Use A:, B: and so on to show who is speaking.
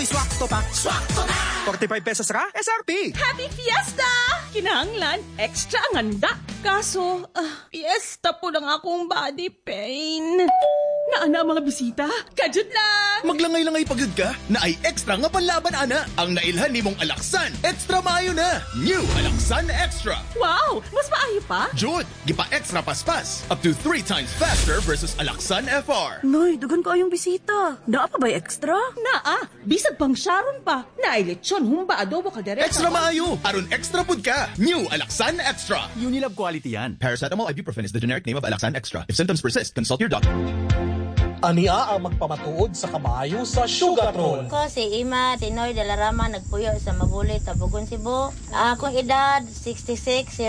A: Swakto pa. Swakto na! 45 pesos ra, SRP.
B: Happy Fiesta! Kinahanglan, extra ang handa. Kaso, fiesta po lang akong body pain. Naana mga bisita? Kajud lang!
C: Maglangay-langay pagod ka na ay extra nga panlaban, ana. Ang nailhan ni mong Alaksan, extra maayo na. New Alaksan Extra.
B: Wow! Mas maayo pa?
C: Jud, gipa extra paspas. Up to 3 times faster versus Alaksan FR.
D: Noy, dugan ko yung bisita. Naa pa ba extra?
B: Naa, bisag pang Sharon pa. Nailitsyon, humba adobo kaldereta.
C: Extra maayo, aron extra pud ka. New Alaksan Extra.
A: Unilab quality yan.
C: Paracetamol ibuprofen is the generic name of Alaksan Extra. If symptoms persist, consult your doctor.
E: Ania ang magpamatuod sa kamayo sa Sugartron.
F: Ko si Ima Tinoy Dalarama nagpuyo sa Mabulit, Tabugon, Cebu. Akong edad 66